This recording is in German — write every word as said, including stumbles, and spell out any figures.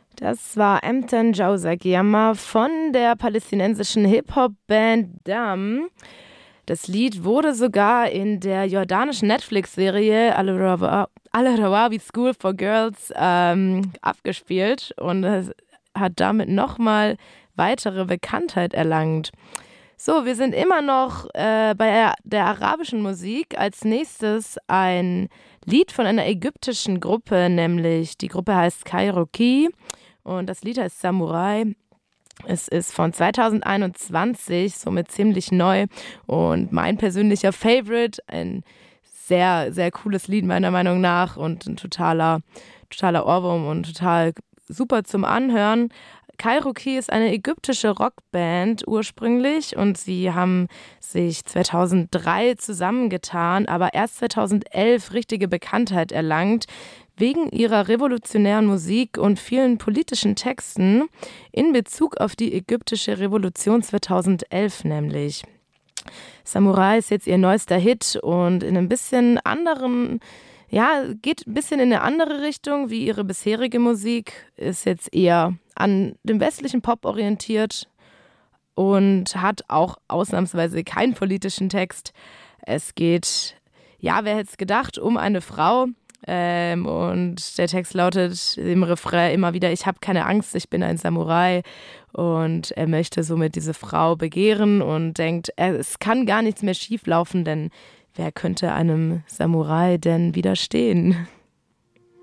Das war Emten Jausa von der palästinensischen Hip-Hop-Band Dam. Das Lied wurde sogar in der jordanischen Netflix-Serie Al-Rawabi School for Girls ähm, abgespielt und es hat damit nochmal weitere Bekanntheit erlangt. So, wir sind immer noch äh, bei der arabischen Musik. Als nächstes ein Lied von einer ägyptischen Gruppe, nämlich die Gruppe heißt Kairoki und das Lied heißt Samurai. Es ist von zweitausendeinundzwanzig, somit ziemlich neu und mein persönlicher Favorite. Ein sehr, sehr cooles Lied meiner Meinung nach und ein totaler, totaler Ohrwurm und total super zum Anhören. Kairoki ist eine ägyptische Rockband ursprünglich und sie haben sich zweitausenddrei zusammengetan, aber erst zweitausendelf richtige Bekanntheit erlangt, wegen ihrer revolutionären Musik und vielen politischen Texten in Bezug auf die ägyptische Revolution zweitausendelf nämlich. Samurai ist jetzt ihr neuester Hit und in einem bisschen anderen, ja, geht ein bisschen in eine andere Richtung wie ihre bisherige Musik, ist jetzt eher an dem westlichen Pop orientiert und hat auch ausnahmsweise keinen politischen Text. Es geht, ja, wer hätte es gedacht, um eine Frau, Ähm, und der Text lautet im Refrain immer wieder: Ich habe keine Angst, ich bin ein Samurai. Und er möchte somit diese Frau begehren und denkt, es kann gar nichts mehr schief laufen, denn wer könnte einem Samurai denn widerstehen?